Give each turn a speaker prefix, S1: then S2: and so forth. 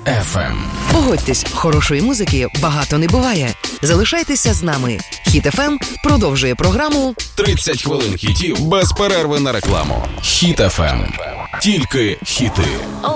S1: FM.
S2: Погодьтесь, хорошої музики багато не буває. Залишайтеся з нами. Хіт FM продовжує програму
S1: 30 хвилин хітів без перерви на рекламу. Хіт FM. Тільки хіти.